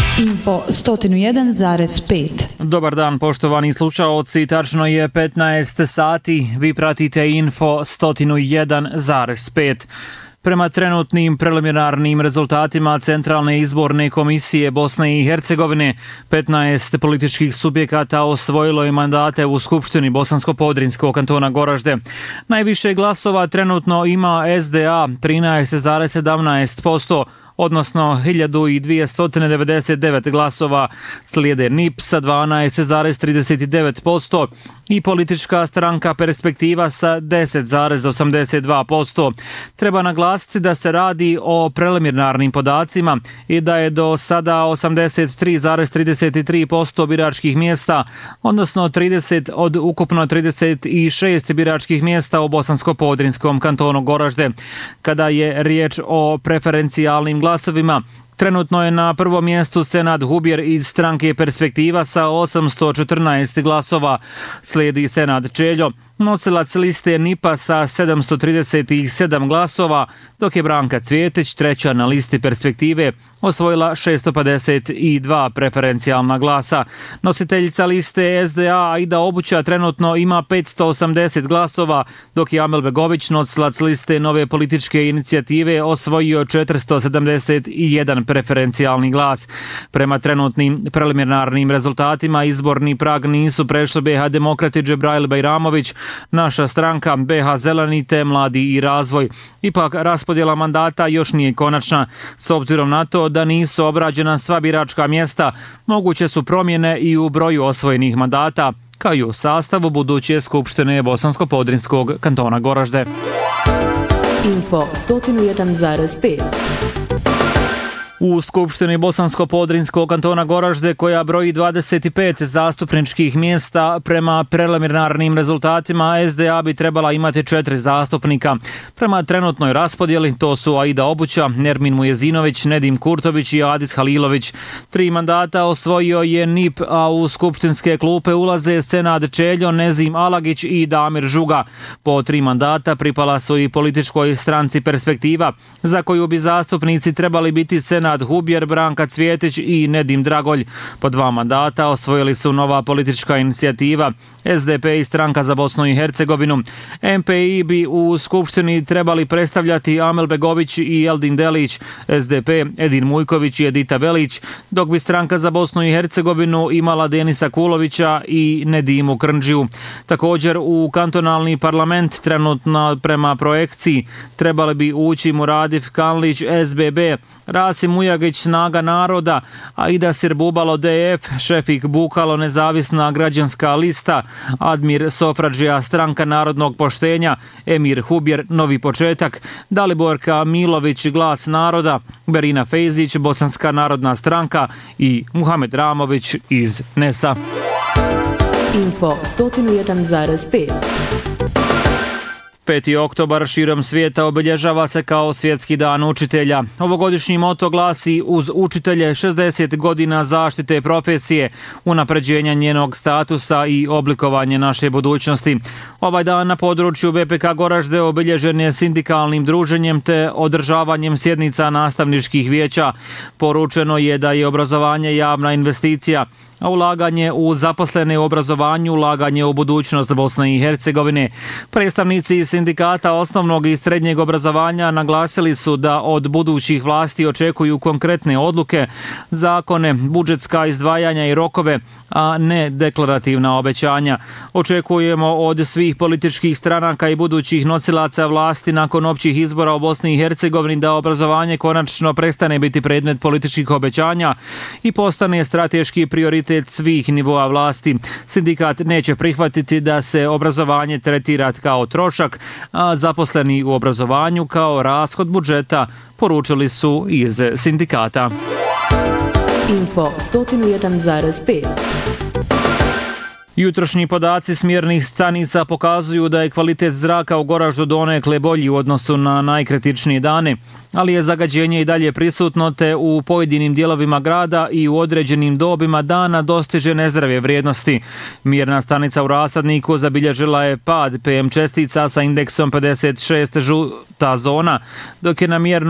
Info 101,5. Dobar dan poštovani slušaoci, tačno je 15 sati, vi pratite Info 101,5. Prema trenutnim preliminarnim rezultatima Centralne izborne komisije Bosne i Hercegovine, 15 političkih subjekata osvojilo je mandate u Skupštini Bosansko-Podrinjskog kantona Goražde. Najviše glasova trenutno ima SDA 13,17%, odnosno 1299 glasova, slijede NIP sa 12,39% i politička stranka Perspektiva sa 10,82%. Treba naglasiti da se radi o preliminarnim podacima i da je do sada 83,33% biračkih mjesta, odnosno 30 od ukupno 36 biračkih mjesta u Bosansko-Podrinjskom kantonu Goražde. Kada je riječ o preferencijalnim glasovima, trenutno je na prvom mjestu Senad Hubjer iz stranke Perspektiva sa 814 glasova. Slijedi Senad Čeljo, nosilac liste NIP-a sa 737 glasova, dok je Branka Cvjetić, treća na listi Perspektive, osvojila 652 preferencijalna glasa. Nositeljica liste SDA Aida Obuća trenutno ima 580 glasova, dok je Amel Begović, nosilac liste Nove političke inicijative, osvojio 471 preferencijalni glas. Prema trenutnim preliminarnim rezultatima izborni prag nisu prešli BH Demokrati Džebrail Bajramović, naša stranka, BH Zeleni te Mladi i razvoj. Ipak raspodjela mandata još nije konačna. S obzirom na to da nisu obrađena sva biračka mjesta, moguće su promjene i u broju osvojenih mandata, kao i u sastavu buduće Skupštine Bosansko-Podrinjskog kantona Goražde. Info 101,5. U Skupštini Bosansko-Podrinjskog kantona Goražde, koja broji 25 zastupničkih mjesta, prema preliminarnim rezultatima SDA bi trebala imati 4 zastupnika. Prema trenutnoj raspodjeli to su Aida Obuća, Nermin Mujezinović, Nedim Kurtović i Adis Halilović. 3 mandata osvojio je NIP, a u skupštinske klupe ulaze Senad Čeljo, Nezim Alagić i Damir Žuga. Po 3 mandata pripala su i političkoj stranci Perspektiva, za koju bi zastupnici trebali biti Senad Hubjer, Branka Cvjetić i Nedim Dragolj. Po 2 mandata osvojili su Nova politička inicijativa, SDP i Stranka za Bosnu i Hercegovinu. MPI bi u Skupštini trebali predstavljati Amel Begović i Eldin Delić, SDP Edin Mujković i Edita Velić, dok bi Stranka za Bosnu i Hercegovinu imala Denisa Kulovića i Nedimu Krndžiju. Također u kantonalni parlament trenutno prema projekciji trebali bi ući Muradif Kanlić SBB, Rasim Mujagić Snaga naroda, Aida Sirbubalo DF, Šefik Bukalo Nezavisna građanska lista, Admir Sofradžija Stranka narodnog poštenja, Emir Hubjer Novi početak, Daliborka Milović Glas naroda, Berina Fejzić Bosanska narodna stranka i Muhamed Ramović iz NES-a. Info 101,5. 5. oktobar širom svijeta obilježava se kao Svjetski dan učitelja. Ovogodišnji moto glasi: uz učitelje 60 godina zaštite profesije, unapređenja njenog statusa i oblikovanje naše budućnosti. Ovaj dan na području BPK Goražde obilježen je sindikalnim druženjem te održavanjem sjednica nastavničkih vijeća. Poručeno je da je obrazovanje javna investicija, a ulaganje u zaposlene u obrazovanju, ulaganje u budućnost Bosne i Hercegovine. Predstavnici sindikata osnovnog i srednjeg obrazovanja naglasili su da od budućih vlasti očekuju konkretne odluke, zakone, budžetska izdvajanja i rokove, a ne deklarativna obećanja. Očekujemo od svih političkih stranaka i budućih nosilaca vlasti nakon općih izbora u Bosni i Hercegovini da obrazovanje konačno prestane biti predmet političkih obećanja i postane strateški prioritet svih nivoa vlasti. Sindikat neće prihvatiti da se obrazovanje tretira kao trošak, a zaposleni u obrazovanju kao rashod budžeta, poručili su iz sindikata. Info 101,5. Jutrošnji podaci smjernih stanica pokazuju da je kvalitet zraka u Goraždu donekle bolji u odnosu na najkritičnije dane, ali je zagađenje i dalje prisutno te u pojedinim dijelovima grada i u određenim dobima dana dostiže nezdrave vrijednosti. Mjerna stanica u Rasadniku zabilježila je pad PM čestica sa indeksom 56 žuta zona, dok je na mjernom